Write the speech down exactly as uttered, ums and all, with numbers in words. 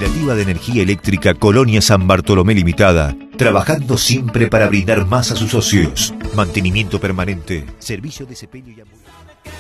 Cooperativa de Energía Eléctrica Colonia San Bartolomé Limitada, trabajando siempre para brindar más a sus socios. Mantenimiento permanente, servicio de cepillo y ambulancia.